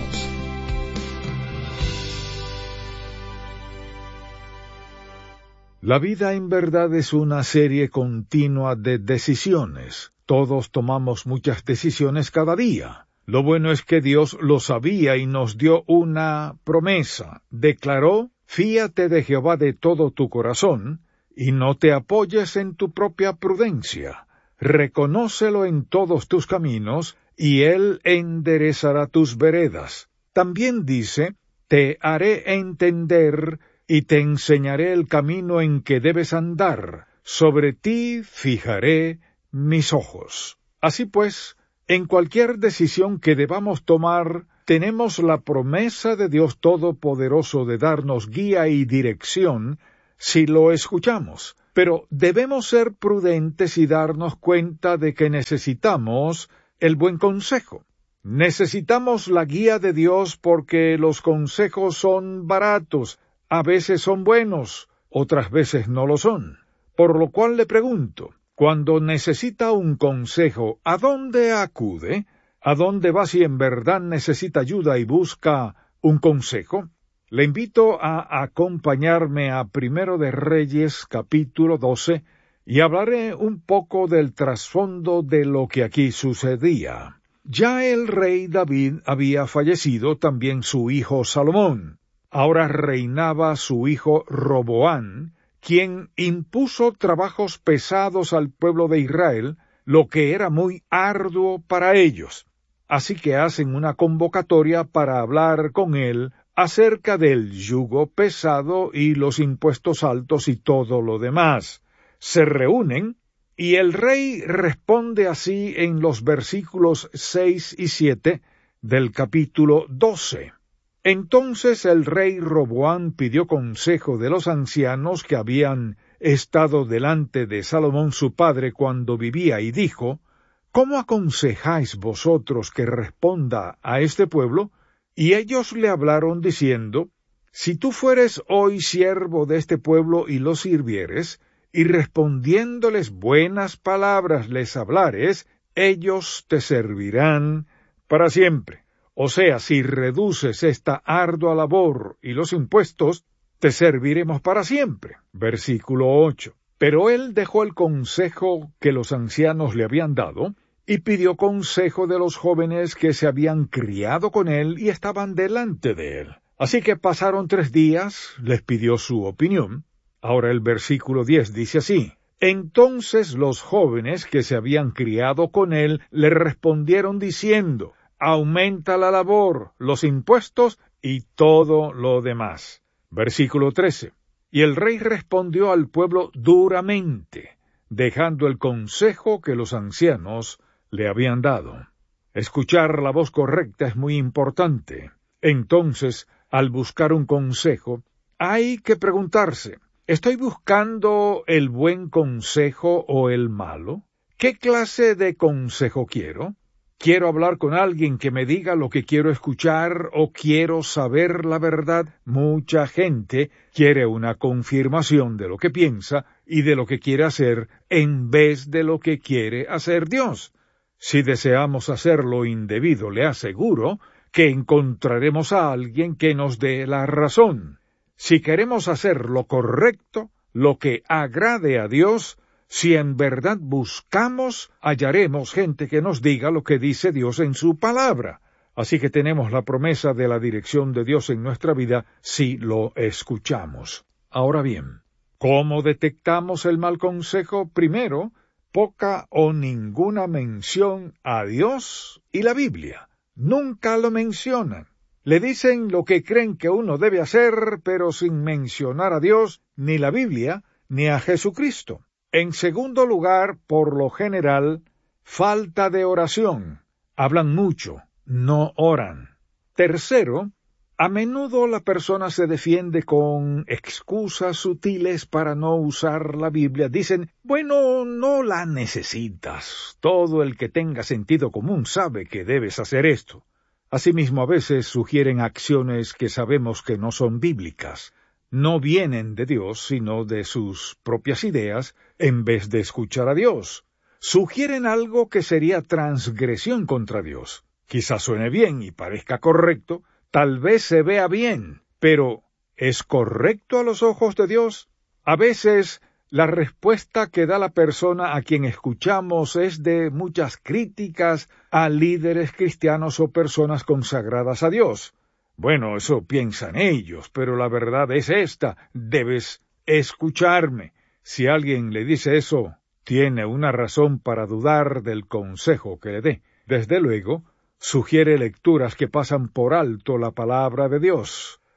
La vida en verdad es una serie continua de decisiones. Todos tomamos muchas decisiones cada día. Lo bueno es que Dios lo sabía y nos dio una promesa. Declaró: fíate de Jehová de todo tu corazón, y no te apoyes en tu propia prudencia. Reconócelo en todos tus caminos, y Él enderezará tus veredas. También dice: te haré entender y te enseñaré el camino en que debes andar. Sobre ti fijaré mis ojos. Así pues, en cualquier decisión que debamos tomar, tenemos la promesa de Dios Todopoderoso de darnos guía y dirección si lo escuchamos. Pero debemos ser prudentes y darnos cuenta de que necesitamos el buen consejo. Necesitamos la guía de Dios porque los consejos son baratos, a veces son buenos, otras veces no lo son. Por lo cual le pregunto, cuando necesita un consejo, ¿a dónde acude? ¿A dónde va si en verdad necesita ayuda y busca un consejo? Le invito a acompañarme a Primero de Reyes, capítulo 12, y hablaré un poco del trasfondo de lo que aquí sucedía. Ya el rey David había fallecido, también su hijo Salomón. Ahora reinaba su hijo Roboán, quien impuso trabajos pesados al pueblo de Israel, lo que era muy arduo para ellos. Así que hacen una convocatoria para hablar con él acerca del yugo pesado y los impuestos altos y todo lo demás. Se reúnen, y el rey responde así en los versículos 6 y 7 del capítulo 12. Entonces el rey Roboán pidió consejo de los ancianos que habían estado delante de Salomón su padre cuando vivía, y dijo, ¿cómo aconsejáis vosotros que responda a este pueblo? Y ellos le hablaron diciendo, si tú fueres hoy siervo de este pueblo y los sirvieres, y respondiéndoles buenas palabras les hablares, ellos te servirán para siempre. O sea, si reduces esta ardua labor y los impuestos, te serviremos para siempre. Versículo 8. Pero él dejó el consejo que los ancianos le habían dado, y pidió consejo de los jóvenes que se habían criado con él y estaban delante de él. Así que pasaron 3 días, les pidió su opinión. Ahora el versículo 10 dice así, entonces los jóvenes que se habían criado con él le respondieron diciendo, aumenta la labor, los impuestos y todo lo demás. Versículo 13. Y el rey respondió al pueblo duramente, dejando el consejo que los ancianos le habían dado. Escuchar la voz correcta es muy importante. Entonces, al buscar un consejo, hay que preguntarse, ¿estoy buscando el buen consejo o el malo? ¿Qué clase de consejo quiero? ¿Quiero hablar con alguien que me diga lo que quiero escuchar o quiero saber la verdad? Mucha gente quiere una confirmación de lo que piensa y de lo que quiere hacer en vez de lo que quiere hacer Dios. Si deseamos hacer lo indebido, le aseguro que encontraremos a alguien que nos dé la razón. Si queremos hacer lo correcto, lo que agrade a Dios, si en verdad buscamos, hallaremos gente que nos diga lo que dice Dios en su palabra. Así que tenemos la promesa de la dirección de Dios en nuestra vida si lo escuchamos. Ahora bien, ¿cómo detectamos el mal consejo? Primero, poca o ninguna mención a Dios y la Biblia. Nunca lo mencionan. Le dicen lo que creen que uno debe hacer, pero sin mencionar a Dios, ni la Biblia, ni a Jesucristo. En segundo lugar, por lo general, falta de oración. Hablan mucho, no oran. Tercero, a menudo la persona se defiende con excusas sutiles para no usar la Biblia. Dicen, bueno, no la necesitas. Todo el que tenga sentido común sabe que debes hacer esto. Asimismo, a veces sugieren acciones que sabemos que no son bíblicas. No vienen de Dios, sino de sus propias ideas, en vez de escuchar a Dios. Sugieren algo que sería transgresión contra Dios. Quizás suene bien y parezca correcto, tal vez se vea bien, pero ¿es correcto a los ojos de Dios? A veces la respuesta que da la persona a quien escuchamos es de muchas críticas a líderes cristianos o personas consagradas a Dios. Bueno, eso piensan ellos, pero la verdad es esta, debes escucharme. Si alguien le dice eso, tiene una razón para dudar del consejo que le dé. Desde luego, sugiere lecturas que pasan por alto la palabra de Dios.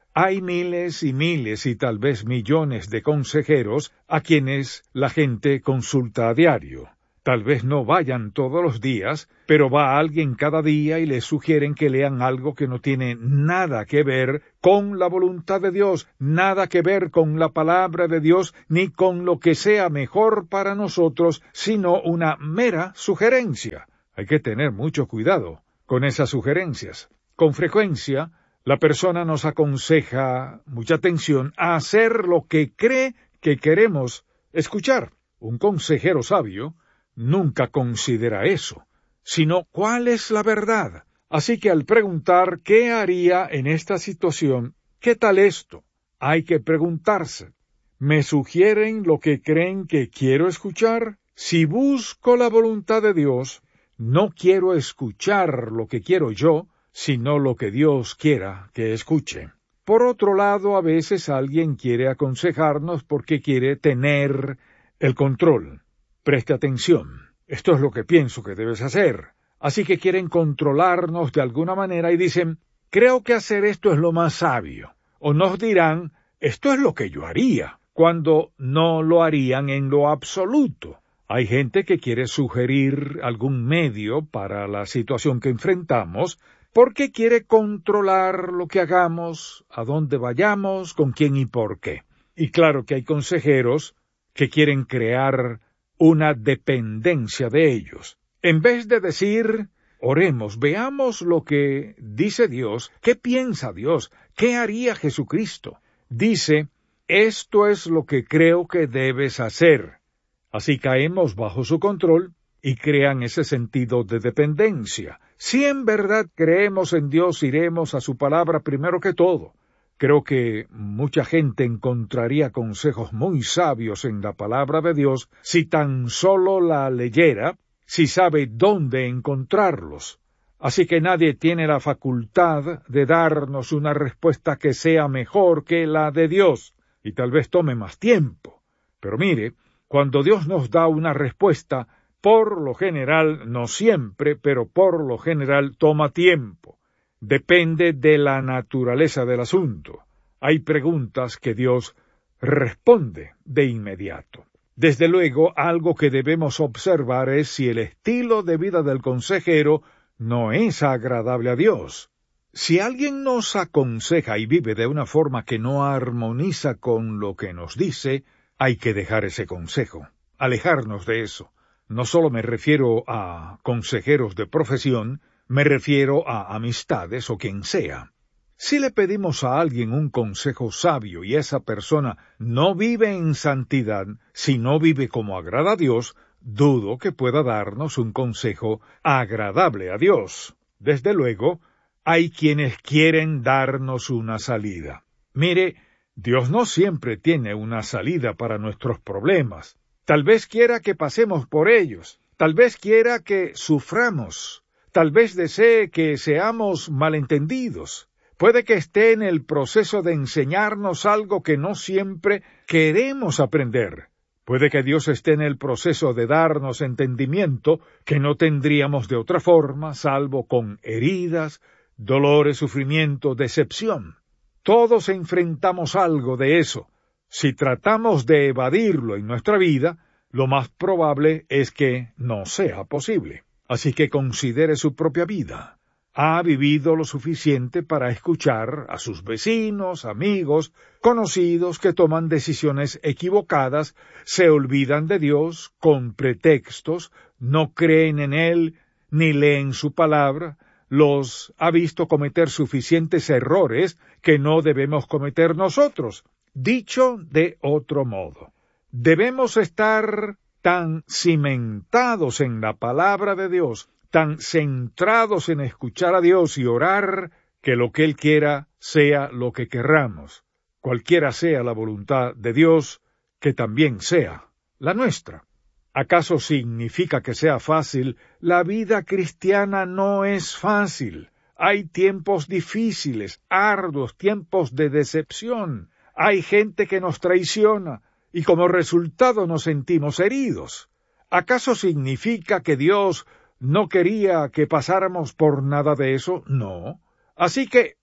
Hay miles y miles y tal vez millones de consejeros a quienes la gente consulta a diario. Tal vez no vayan todos los días, pero va alguien cada día y les sugieren que lean algo que no tiene nada que ver con la voluntad de Dios, nada que ver con la palabra de Dios, ni con lo que sea mejor para nosotros, sino una mera sugerencia. Hay que tener mucho cuidado con esas sugerencias. Con frecuencia, la persona nos aconseja, mucha atención, a hacer lo que cree que queremos escuchar. Un consejero sabio nunca considera eso, sino cuál es la verdad. Así que al preguntar qué haría en esta situación, ¿qué tal esto? Hay que preguntarse, ¿me sugieren lo que creen que quiero escuchar? Si busco la voluntad de Dios, no quiero escuchar lo que quiero yo, sino lo que Dios quiera que escuche. Por otro lado, a veces alguien quiere aconsejarnos porque quiere tener el control. Preste atención, esto es lo que pienso que debes hacer. Así que quieren controlarnos de alguna manera y dicen, creo que hacer esto es lo más sabio. O nos dirán, esto es lo que yo haría, cuando no lo harían en lo absoluto. Hay gente que quiere sugerir algún medio para la situación que enfrentamos, porque quiere controlar lo que hagamos, a dónde vayamos, con quién y por qué. Y claro que hay consejeros que quieren crear una dependencia de ellos. En vez de decir, oremos, veamos lo que dice Dios, qué piensa Dios, qué haría Jesucristo. Dice, esto es lo que creo que debes hacer. Así caemos bajo su control y crean ese sentido de dependencia. Si en verdad creemos en Dios, iremos a su palabra primero que todo. Creo que mucha gente encontraría consejos muy sabios en la palabra de Dios si tan solo la leyera, si sabe dónde encontrarlos. Así que nadie tiene la facultad de darnos una respuesta que sea mejor que la de Dios, y tal vez tome más tiempo. Pero mire, cuando Dios nos da una respuesta, por lo general, no siempre, pero por lo general toma tiempo. Depende de la naturaleza del asunto. Hay preguntas que Dios responde de inmediato. Desde luego, algo que debemos observar es si el estilo de vida del consejero no es agradable a Dios. Si alguien nos aconseja y vive de una forma que no armoniza con lo que nos dice, hay que dejar ese consejo, alejarnos de eso. No solo me refiero a consejeros de profesión, me refiero a amistades o quien sea. Si le pedimos a alguien un consejo sabio y esa persona no vive en santidad, si no vive como agrada a Dios, dudo que pueda darnos un consejo agradable a Dios. Desde luego, hay quienes quieren darnos una salida. Mire, Dios no siempre tiene una salida para nuestros problemas. Tal vez quiera que pasemos por ellos, tal vez quiera que suframos, tal vez desee que seamos malentendidos. Puede que esté en el proceso de enseñarnos algo que no siempre queremos aprender. Puede que Dios esté en el proceso de darnos entendimiento que no tendríamos de otra forma, salvo con heridas, dolores, sufrimiento, decepción. Todos enfrentamos algo de eso. Si tratamos de evadirlo en nuestra vida, lo más probable es que no sea posible. Así que considere su propia vida. ¿Ha vivido lo suficiente para escuchar a sus vecinos, amigos, conocidos que toman decisiones equivocadas, se olvidan de Dios con pretextos, no creen en Él, ni leen su palabra? Los ha visto cometer suficientes errores que no debemos cometer nosotros. Dicho de otro modo, debemos estar tan cimentados en la palabra de Dios, tan centrados en escuchar a Dios y orar, que lo que Él quiera sea lo que querramos. Cualquiera sea la voluntad de Dios, que también sea la nuestra. ¿Acaso significa que sea fácil? La vida cristiana no es fácil. Hay tiempos difíciles, arduos, tiempos de decepción. Hay gente que nos traiciona y como resultado nos sentimos heridos. ¿Acaso significa que Dios no quería que pasáramos por nada de eso? No. Así que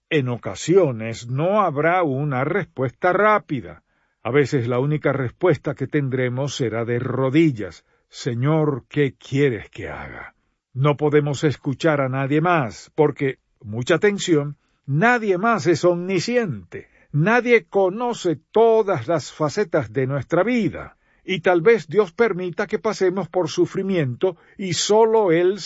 En ocasiones no habrá una respuesta rápida. A veces la única respuesta que tendremos será de rodillas. Señor, ¿qué quieres que haga? No podemos escuchar a nadie más, porque, mucha atención, nadie más es omnisciente. Nadie conoce todas las facetas de nuestra vida. Y tal vez Dios permita que pasemos por sufrimiento y solo Él